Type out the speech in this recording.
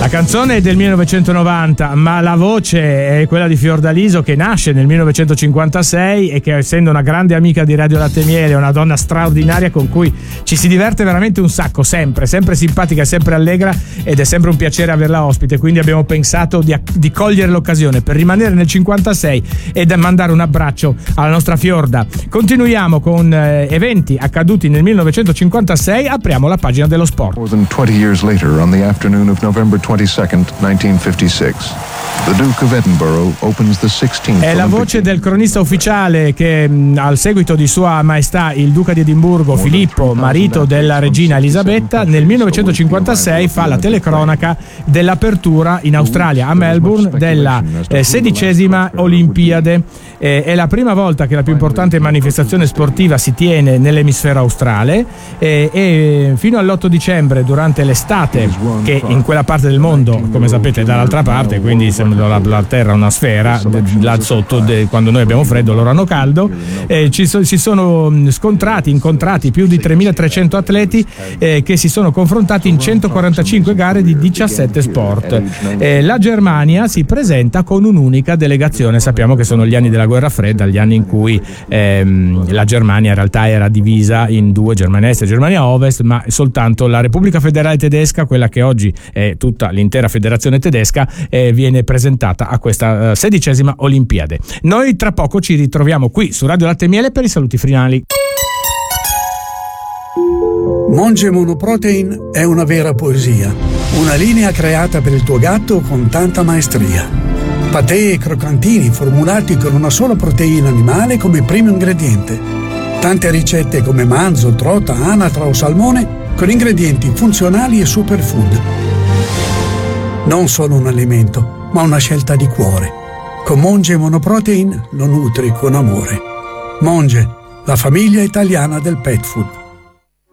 La canzone è del 1990, ma la voce è quella di Fiordaliso, che nasce nel 1956 e che, essendo una grande amica di Radio Latte e Miele, è una donna straordinaria con cui ci si diverte veramente un sacco, sempre simpatica, sempre allegra, ed è sempre un piacere averla ospite. Quindi abbiamo pensato di cogliere l'occasione per rimanere nel 56 e mandare un abbraccio alla nostra Fiorda. Continuiamo con eventi accaduti nel 1956, apriamo la pagina dello sport. More than 20 years later, on the afternoon of November 22nd, 1956, the Duke of Edinburgh opens the 16th. È la voce del cronista ufficiale che, al seguito di Sua Maestà il Duca di Edimburgo Filippo, marito della regina Elisabetta, nel 1956 fa la telecronaca dell'apertura in Australia, a Melbourne, della 16ª Olimpiade. È la prima volta che la più importante manifestazione sportiva si tiene nell'emisfero australe, e fino all'8 dicembre, durante l'estate, che in quella parte del mondo, come sapete, è dall'altra parte, quindi sembra la Terra una sfera, là sotto, quando noi abbiamo freddo loro hanno caldo, si sono incontrati più di 3.300 atleti che si sono confrontati in 145 gare di 17 sport. La Germania si presenta con un'unica delegazione. Sappiamo che sono gli anni della guerra fredda, gli anni in cui la Germania in realtà era divisa in due, Germania Est e Germania Ovest, ma soltanto la Repubblica Federale Tedesca, quella che oggi è tutta l'intera federazione tedesca, viene presentata a questa 16ª Olimpiade. Noi tra poco ci ritroviamo qui su Radio Latte e Miele per i saluti finali. Monge Monoprotein è una vera poesia, una linea creata per il tuo gatto con tanta maestria. Patè e croccantini formulati con una sola proteina animale come primo ingrediente. Tante ricette come manzo, trota, anatra o salmone con ingredienti funzionali e superfood. Non solo un alimento, ma una scelta di cuore. Con Monge Monoprotein lo nutri con amore. Monge, la famiglia italiana del pet food.